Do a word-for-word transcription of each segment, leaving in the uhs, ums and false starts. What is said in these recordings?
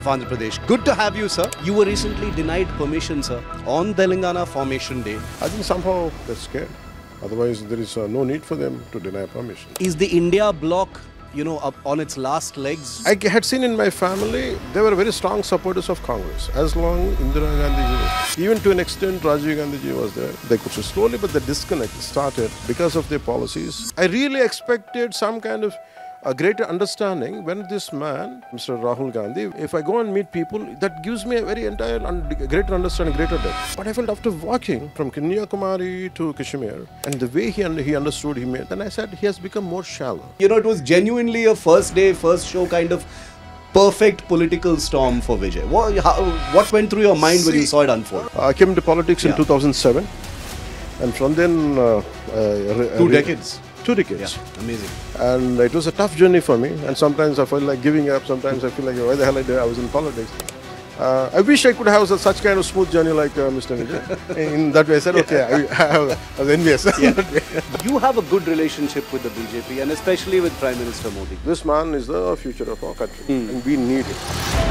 Andhra Pradesh. Good to have you, sir. You were recently denied permission, sir, on Telangana Formation Day. I think somehow they're scared. Otherwise, there is uh, no need for them to deny permission. Is the India bloc, you know, up on its last legs? I had seen in my family, they were very strong supporters of Congress. As long Indira Gandhi was, even to an extent Rajiv Gandhi was there, they could slowly, but the disconnect started because of their policies. I really expected some kind of a greater understanding when this man, Mister Rahul Gandhi, if I go and meet people, that gives me a very entire and greater understanding, greater depth. But I felt after walking from Kanyakumari to Kashmir, and the way he, un he understood, he made, then I said he has become more shallow. You know, it was genuinely a first day, first show kind of perfect political storm for Vijay. What, how, what went through your mind See, when you saw it unfold? I came into politics yeah. in two thousand seven, and from then... Uh, uh, Two decades. Two decades. Yeah, amazing. And it was a tough journey for me. And sometimes I felt like giving up. Sometimes I feel like, why the hell I did? I was in politics. Uh, I wish I could have such kind of smooth journey like uh, Mister Vijay. In that way, I said, okay, I, I was envious. Yeah. You have a good relationship with the B J P, and especially with Prime Minister Modi. This man is the future of our country, mm. and we need it.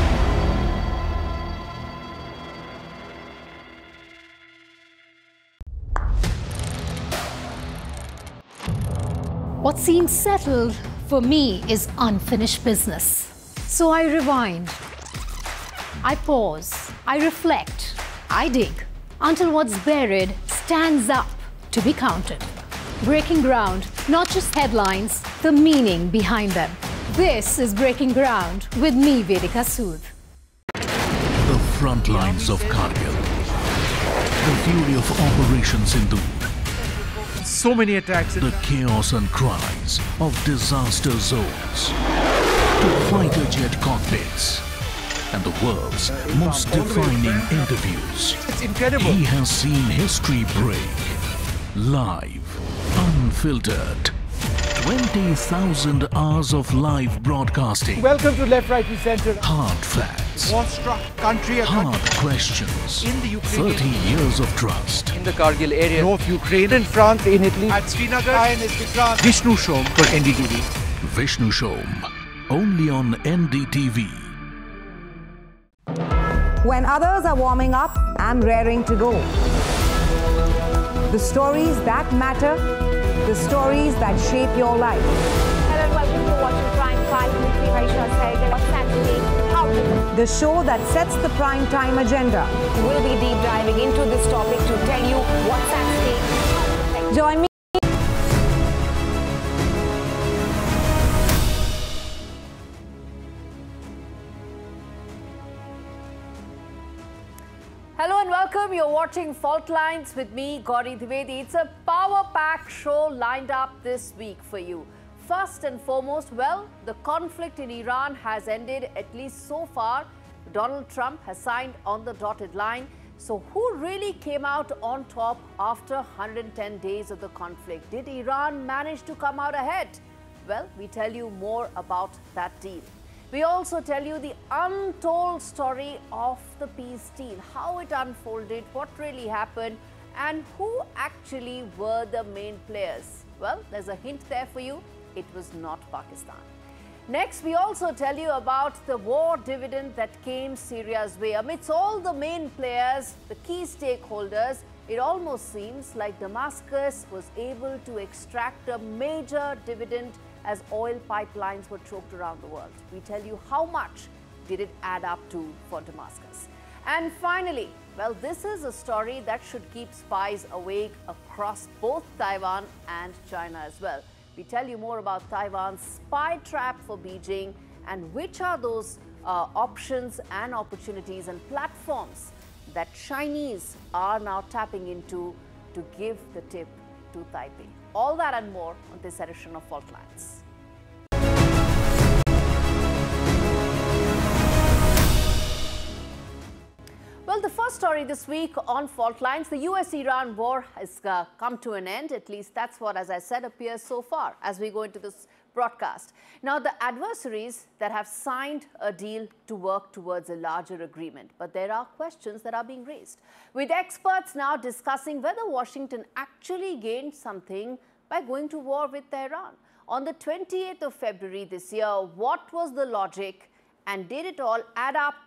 What seems settled for me is unfinished business. So I rewind, I pause, I reflect, I dig until what's buried stands up to be counted. Breaking ground, not just headlines, the meaning behind them. This is Breaking Ground with me, Vedika Sood. The front lines of Kargil, the fury of Operation Sindoor. So many attacks. The chaos and cries of disaster zones, to fighter jet cockpits, and the world's most defining interviews. It's incredible. He has seen history break. Live, unfiltered. twenty thousand hours of live broadcasting. Welcome to Left, Right and Centre. Hard facts. War-struck country. Hard questions. In the Ukraine. thirty years of trust. In the Kargil area. North Ukraine. In France. In Italy. At Srinagar. Hi, Mister France. Vishnu Shom for N D T V. Vishnu Shom. Only on N D T V. When others are warming up, I'm raring to go. The stories that matter, the stories that shape your life. Hello and welcome to Watching Prime five with me, Raisha Saigal. What's happening? How to... The show that sets the prime time agenda. We'll be deep diving into this topic to tell you what's at stake. Join me. Hello and welcome. You're watching Fault Lines with me, Gauri Dwivedi. It's a power-packed show lined up this week for you. First and foremost, well, the conflict in Iran has ended, at least so far. Donald Trump has signed on the dotted line. So who really came out on top after one hundred ten days of the conflict? Did Iran manage to come out ahead? Well, we tell you more about that deal. We also tell you the untold story of the peace deal, how it unfolded, what really happened, and who actually were the main players. Well, there's a hint there for you. It was not Pakistan. Next, we also tell you about the war dividend that came Syria's way. Amidst all the main players, the key stakeholders, it almost seems like Damascus was able to extract a major dividend as oil pipelines were choked around the world. We tell you how much did it add up to for Damascus. And finally, well, this is a story that should keep spies awake across both Taiwan and China as well. We tell you more about Taiwan's spy trap for Beijing and which are those uh, options and opportunities and platforms that Chinese are now tapping into to give the tip to Taipei. All that and more on this edition of Fault Lines. Well, the first story this week on Fault Lines, the U S Iran war has uh, come to an end. At least that's what, as I said, appears so far as we go into this broadcast. Now, the adversaries that have signed a deal to work towards a larger agreement, but there are questions that are being raised, with experts now discussing whether Washington actually gained something by going to war with Tehran. On the twenty-eighth of February this year, what was the logic and did it all add up